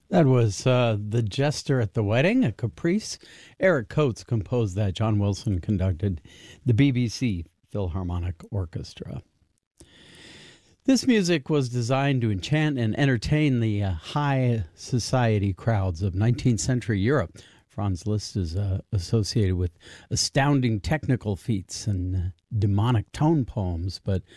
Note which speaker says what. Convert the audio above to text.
Speaker 1: That was The Jester at the Wedding, a caprice. Eric Coates composed that. John Wilson conducted the BBC Philharmonic Orchestra. This music was designed to enchant and entertain the high society crowds of 19th century Europe. Franz Liszt is associated with astounding technical feats and demonic tone poems, but